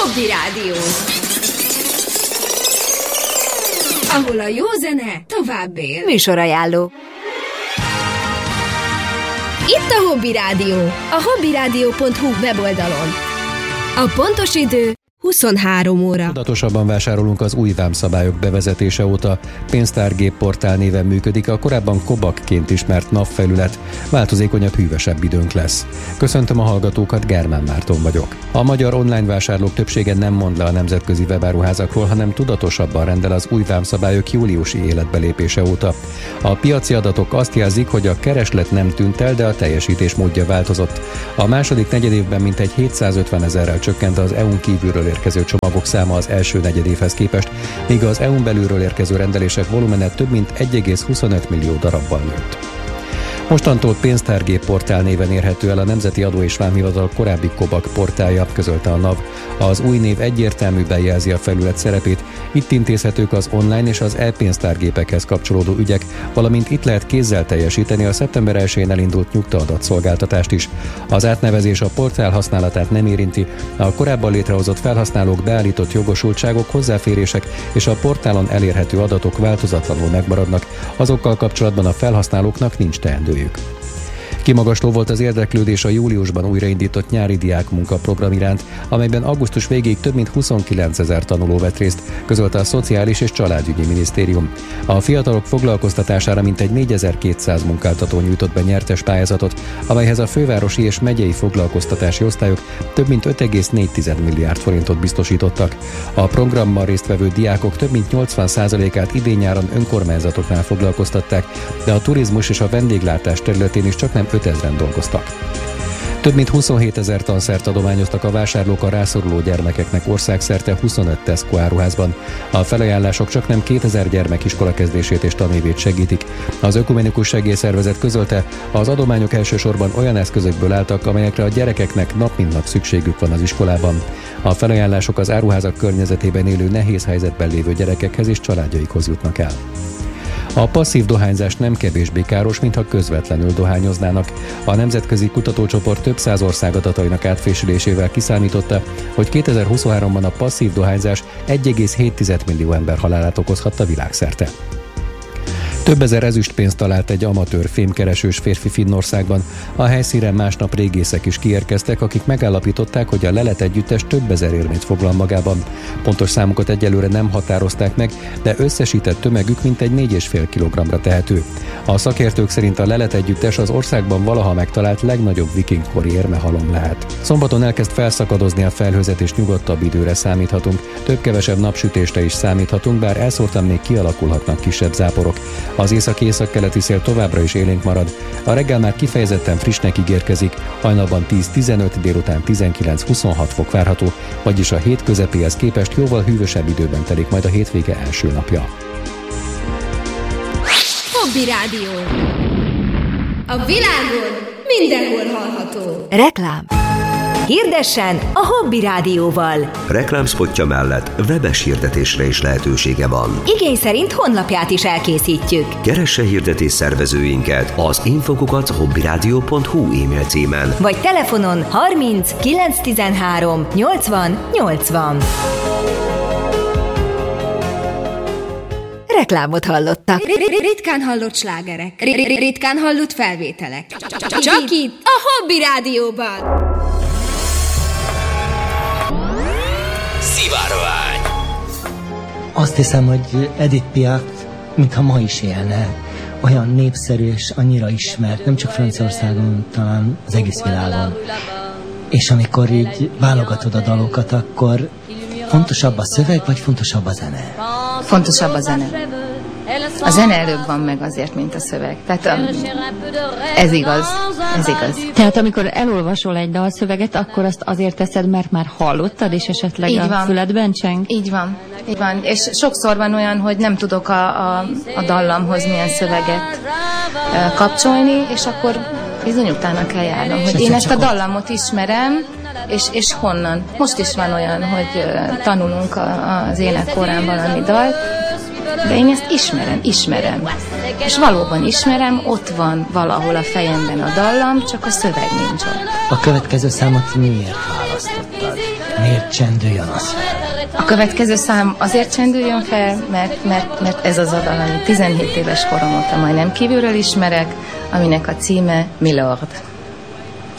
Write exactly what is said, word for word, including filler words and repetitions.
Hobby Rádió, ahol a jó zene tovább él. Műsorajánló. Itt a Hobby Rádió, a hobbyradio pont hu weboldalon. A pontos idő huszonhárom óra. Tudatosabban vásárolunk az új vámszabályok bevezetése óta. Pénztárgép portál néven működik a korábban Kobakként ismert napfelület. Változékonyabb, hűvösebb időnk lesz. Köszöntöm a hallgatókat, Germán Márton vagyok. A magyar online vásárlók többsége nem mond le a nemzetközi webáruházakról, hanem tudatosabban rendel az új vámszabályok júliusi életbelépése óta. A piaci adatok azt jelzik, hogy a kereslet nem tűnt el, de a teljesítés módja változott. A második negyedévben mintegy hétszázötven ezerrel csökkent az é u-n kívülről érkező csomagok száma az első negyedévhez képest, míg az é u-n belülről érkező rendelések volumene több mint egy egész huszonöt millió darabbal nőtt. Mostantól Pénztárgép portál néven érhető el a Nemzeti Adó és Vámhivatal korábbi Kobak portálja, közölte a NAV. Az új név egyértelműen jelzi a felület szerepét, itt intézhetők az online és az e-pénztárgépekhez kapcsolódó ügyek, valamint itt lehet kézzel teljesíteni a szeptember elsején elindult nyugta-adatszolgáltatást is. Az átnevezés a portál használatát nem érinti, a korábban létrehozott felhasználók beállított jogosultságok, hozzáférések és a portálon elérhető adatok változatlanul megmaradnak, azokkal kapcsolatban a felhasználóknak nincs teendőjük. Kimagasló volt az érdeklődés a júliusban újraindított nyári diákmunkaprogram iránt, amelyben augusztus végéig több mint huszonkilencezer tanuló vett részt, közölte a Szociális és Családügyi Minisztérium. A fiatalok foglalkoztatására mintegy négyezer-kétszáz munkáltató nyújtott be nyertes pályázatot, amelyhez a fővárosi és megyei foglalkoztatási osztályok több mint öt egész négy milliárd forintot biztosítottak. A programban résztvevő diákok több mint nyolcvan százalékát idén-nyáron önkormányzatoknál foglalkoztatták, de a turizmus és a vendéglátás területén is csak nem ötezren dolgoztak. Több mint huszonhétezer tanszert adományoztak a vásárlók a rászoruló gyermekeknek országszerte huszonöt Tesco áruházban. A felajánlások csak nem kétezer gyermek iskola kezdését és tanévét segítik. Az Ökumenikus Segélyszervezet közölte, az adományok elsősorban olyan eszközökből álltak, amelyekre a gyerekeknek nap mint nap szükségük van az iskolában. A felajánlások az áruházak környezetében élő nehéz helyzetben lévő gyerekekhez és családjaikhoz jutnak el. A passzív dohányzás nem kevésbé káros, mintha közvetlenül dohányoznának. A nemzetközi kutatócsoport több száz ország adatainak átfésülésével kiszámította, hogy kétezer-huszonháromban a passzív dohányzás egy egész hét millió ember halálát okozhatta világszerte. Több ezer ezüstpénzt talált egy amatőr fémkeresős férfi Finnországban. A helyszínre másnap régészek is kiérkeztek, akik megállapították, hogy a lelet együttes több ezer érmét foglal magában. Pontos számukat egyelőre nem határozták meg, de összesített tömegük mintegy négy egész öt kilogramra tehető. A szakértők szerint a lelet együttes az országban valaha megtalált legnagyobb vikingkori érmehalom lehet. Szombaton elkezd felszakadozni a felhőzet és nyugodtabb időre számíthatunk. Több-kevesebb napsütésre is számíthatunk, bár elszórtan még kialakulhatnak kisebb záporok. Az észak-észak-keleti szél továbbra is élénk marad. A reggel már kifejezetten frissnek ígérkezik, hajnalban tíz-tizenöt, délután tizenkilenc-huszonhat fok várható, vagyis a hét közepéhez képest jóval hűvösebb időben telik majd a hétvége első napja. Hobby Rádió. A világon mindenhol hallható. Reklám. Hirdessen a Hobby Rádióval. Reklámszpotja mellett webes hirdetésre is lehetősége van. Igény szerint honlapját is elkészítjük. Keresse hirdetés szervezőinket az infokukat hobbyradio pont hu e-mail címen. Vagy telefonon harminc kilencszáztizenhárom nyolcvan nyolcvan. Reklámot hallottak. Ritkán hallott slágerek. Ritkán hallott felvételek. Csak itt a Hobby Rádióban. Szivárvány. Azt hiszem, hogy Edith Piaf, mintha ma is élne. Olyan népszerű és annyira ismert, nem csak Franciaországon, talán az egész világon. És amikor így válogatod a dalokat, akkor fontosabb a szöveg, vagy fontosabb a zene? Fontosabb a zene. A zene előbb van meg azért, mint a szöveg. Tehát um, ez igaz, ez igaz. Tehát amikor elolvasol egy dalszöveget, akkor azt azért teszed, mert már hallottad, és esetleg így a van. Füledben cseng? Így van, így van. És sokszor van olyan, hogy nem tudok a, a, a dallamhoz milyen szöveget uh, kapcsolni, és akkor bizony utána kell járnom, hogy én ezt a dallamot ismerem, és, és honnan. Most is van olyan, hogy uh, tanulunk a, az énekkorán valami dalt, de én ezt ismerem, ismerem. És valóban ismerem, ott van valahol a fejemben a dallam, csak a szöveg nincs ott. A következő számot miért választottad? miért csendüljön az fel? A következő szám azért csendüljön fel, mert, mert, mert ez az a dal, amit tizenhét éves korom óta majdnem kívülről ismerek, aminek a címe Milord.